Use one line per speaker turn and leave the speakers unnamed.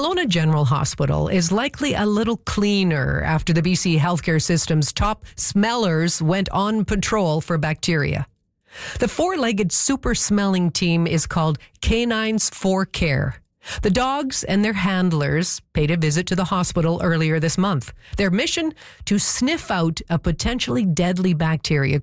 Kelowna General Hospital is likely a little cleaner after the BC healthcare system's top smellers went on patrol for bacteria. The four-legged super-smelling team is called Canines for Care. The dogs and their handlers paid a visit to the hospital earlier this month. Their mission? To sniff out a potentially deadly bacteria